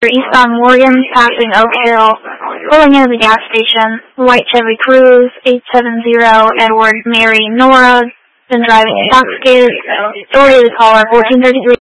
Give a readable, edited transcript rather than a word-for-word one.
Eastbound Morgan, passing Oak Hill, pulling into the gas station. White Chevy Cruze, 870 Edward Mary Nora, been driving intoxicated. Story of the caller, 1433.